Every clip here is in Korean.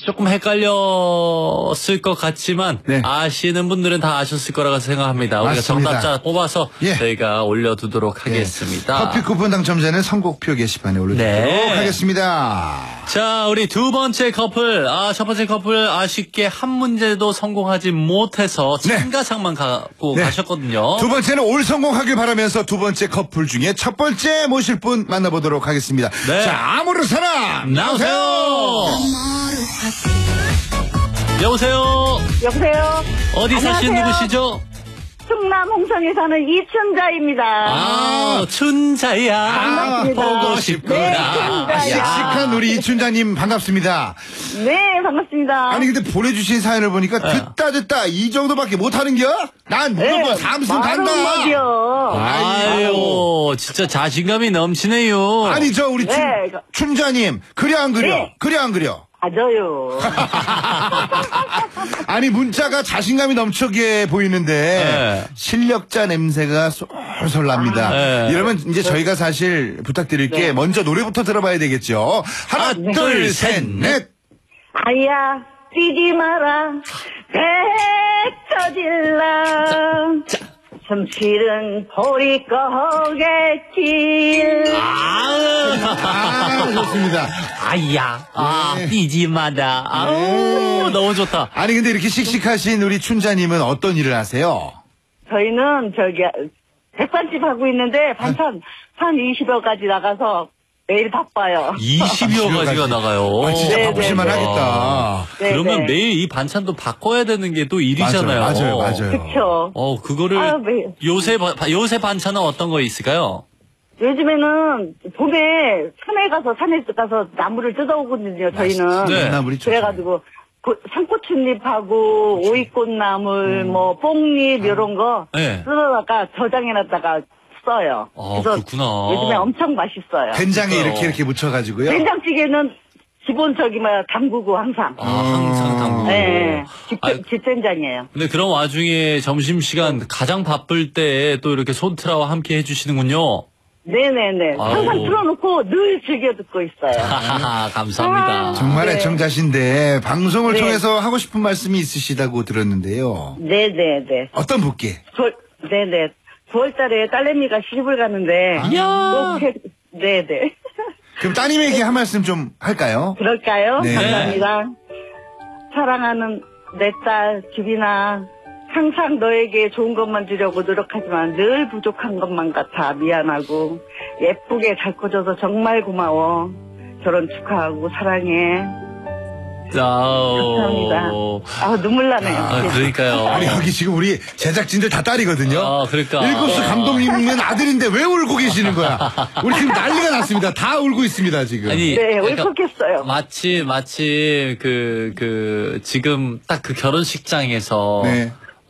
조금 헷갈렸을 것 같지만 네. 아시는 분들은 다 아셨을 거라고 생각합니다. 우리가 맞습니다. 정답자 뽑아서 예. 저희가 올려두도록 하겠습니다. 커피 쿠폰 당첨자는 선곡표 게시판에 올려두도록 네. 하겠습니다. 자, 우리 두 번째 커플. 첫 번째 커플 아쉽게 한 문제도 성공하지 못해서 네. 참가상만 갖고 네. 가셨거든요. 두 번째는 올 성공하길 바라면서 두 번째 커플 중에 첫 번째 모실 분 만나보도록 하겠습니다. 네. 자, 아무르 사람 나오세요. 여보세요. 여보세요. 어디 사시는 안녕하세요. 누구시죠? 충남 홍성에 사는 이춘자입니다. 춘자야. 반갑습니다. 보고 싶구나. 네, 춘자야. 씩씩한 우리 이춘자님 반갑습니다. 네, 반갑습니다. 아니 근데 보내주신 사연을 보니까 듣다 이 정도밖에 못하는겨? 난 무조건 삼승 간다. 못이요. 아유, 진짜 자신감이 넘치네요. 아니 저 우리 네. 춘자님 그려 안 그려? 네. 그려 안 그려? 맞아요. 아니 문자가 자신감이 넘쳐게 보이는데 네. 실력자 냄새가 솔솔 납니다. 네. 이러면 이제 저희가 사실 부탁드릴 게 먼저 노래부터 들어봐야 되겠죠. 하나 네. 둘 셋 넷. 아야, 뛰지 마라. 배 터질라. 점실은 보리꺼겠지. 아 좋습니다. 아야, 네. 뛰지 마라. 아우, 너무 좋다. 아니 근데 이렇게 씩씩하신 우리 춘자님은 어떤 일을 하세요? 저희는 백반집 하고 있는데 반찬 한 20여 가지 나가서 매일 바빠요. 20여 가지가 나가요. 아, 진짜 네, 바쁘실만 네, 네. 하겠다. 네, 그러면 네. 매일 이 반찬도 바꿔야 되는 게 또 일이잖아요. 맞아요. 그쵸. 그거를 매일. 요새 반찬은 어떤 거 있을까요? 요즘에는 봄에 산에 가서 나무를 뜯어오거든요, 저희는. 네. 나물이 좋죠. 그래가지고, 상꽃잎하고 오이꽃나물, 뽕잎, 이런 거 네. 뜯어다가 저장해놨다가 써요. 그래서 그렇구나. 요즘에 엄청 맛있어요. 된장에 그러니까요. 이렇게 묻혀가지고요. 된장찌개는 기본 담그고 항상. 항상 담그고. 네, 아유, 집된장이에요. 근데 그런 와중에 점심시간 가장 바쁠 때 또 이렇게 손트라와 함께 해주시는군요. 네네네. 아유. 항상 틀어놓고 늘 즐겨 듣고 있어요. 하하하, 감사합니다. 정말 네. 애청자신데 방송을 네. 통해서 하고 싶은 말씀이 있으시다고 들었는데요. 네네네. 어떤 분께? 네네. 9월달에 딸내미가 시집을 가는데. 이야. 네네. 그럼 따님에게 한 말씀 좀 할까요? 그럴까요? 네. 감사합니다. 사랑하는 내 딸 규빈아, 항상 너에게 좋은 것만 주려고 노력하지만 늘 부족한 것만 같아 미안하고 예쁘게 잘 커져서 정말 고마워. 결혼 축하하고 사랑해. 감사합니다. 눈물 나네요. 그러니까요. 아니 여기 지금 우리 제작진들 다 딸이거든요. 그러니까. 일곱수 감독님은 아들인데 왜 울고 계시는 거야? 우리 지금 난리가 났습니다. 다 울고 있습니다 지금. 아니, 네, 그러니까 울컥했어요. 마침 지금 딱 그 결혼식장에서 네.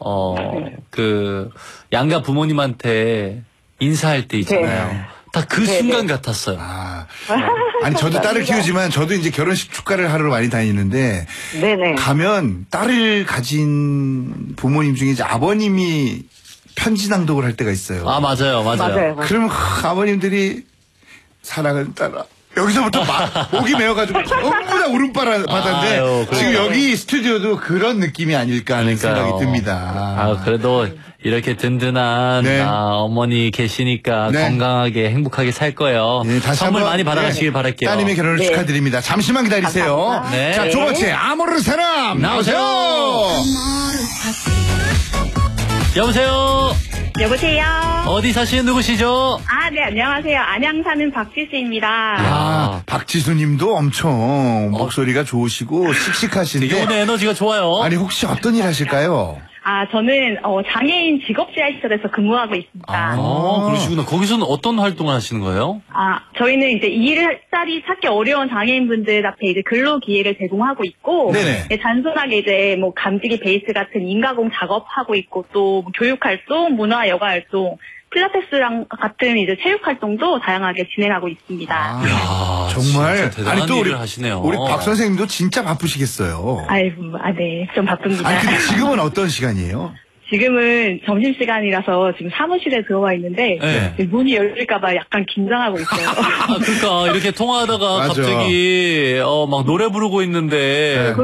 양가 부모님한테 인사할 때 있잖아요. 네. 딱 그 네, 순간 네. 같았어요. 아니 저도 딸을 감사합니다. 키우지만 저도 이제 결혼식 축가를 하러 많이 다니는데 네네. 가면 딸을 가진 부모님 중에 이제 아버님이 편지 낭독을 할 때가 있어요. 맞아요. 맞아요. 그러면 아버님들이 사랑하는 딸아 여기서부터 목이 메어가지고 전부 다 울음바다인데 아유, 지금 그러니까요. 여기 스튜디오도 그런 느낌이 아닐까 하는 그러니까요. 생각이 듭니다. 그래도 이렇게 든든한 네. 어머니 계시니까 네. 건강하게 행복하게 살 거예요. 네, 다시 선물 한번, 많이 받아가시길 네, 바랄게요. 따님의 결혼을 네. 축하드립니다. 잠시만 기다리세요. 감사합니다. 네. 자, 두 번째 아모르 사람 나오세요. 나오세요. 여보세요. 여보세요? 어디 사시는 누구시죠? 네, 안녕하세요. 안양 사는 박지수입니다. 박지수님도 엄청 목소리가 좋으시고 씩씩하신데 되게 오늘 에너지가 좋아요. 아니 혹시 어떤 일 하실까요? 저는 장애인 직업재활시설에서 근무하고 있습니다. 그러시구나. 거기서는 어떤 활동을 하시는 거예요? 저희는 이제 일자리 찾기 어려운 장애인분들 앞에 이제 근로 기회를 제공하고 있고, 네네. 단순하게 이제 뭐 감지기 베이스 같은 인가공 작업하고 있고, 또 교육 활동, 문화 여가 활동, 필라테스랑 같은 이제 체육 활동도 다양하게 진행하고 있습니다. 이야, 정말 진짜 대단한 아니 또 일을 하시네요. 우리 박 선생님도 진짜 바쁘시겠어요. 네, 좀 바쁩니다. 아니 근데 지금은 어떤 시간이에요? 지금은 점심시간이라서 지금 사무실에 들어와 있는데 네. 문이 열릴까봐 약간 긴장하고 있어요. 그러니까 이렇게 통화하다가 맞아. 갑자기 막 노래 부르고 있는데 네.